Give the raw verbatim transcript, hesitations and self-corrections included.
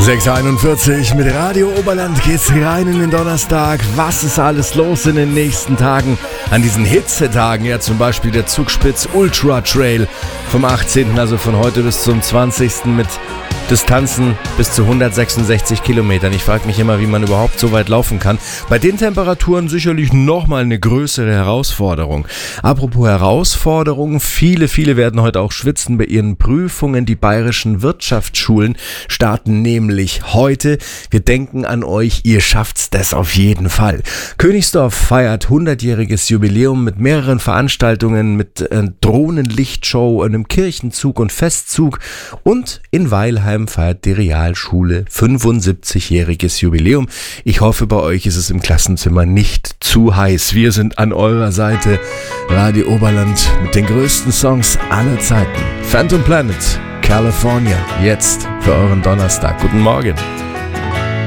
sechs Uhr einundvierzig mit Radio Oberland geht's rein in den Donnerstag. Was ist alles los in den nächsten Tagen? An diesen Hitzetagen, ja zum Beispiel der Zugspitz Ultra Trail vom achtzehnten, also von heute bis zum zwanzigsten mit Distanzen bis zu hundertsechsundsechzig Kilometern. Ich frage mich immer, wie man überhaupt so weit laufen kann. Bei den Temperaturen sicherlich nochmal eine größere Herausforderung. Apropos Herausforderungen, viele, viele werden heute auch schwitzen bei ihren Prüfungen. Die bayerischen Wirtschaftsschulen starten nämlich heute. Wir denken an euch, ihr schafft's das auf jeden Fall. Königsdorf feiert hundertjähriges Jubiläum mit mehreren Veranstaltungen, mit äh, Drohnenlichtshow, einem Kirchenzug und Festzug, und in Weilheim feiert die Realschule fünfundsiebzigjähriges Jubiläum. Ich hoffe, bei euch ist es im Klassenzimmer nicht zu heiß. Wir sind an eurer Seite. Radio Oberland mit den größten Songs aller Zeiten. Phantom Planet, California, jetzt für euren Donnerstag. Guten Morgen.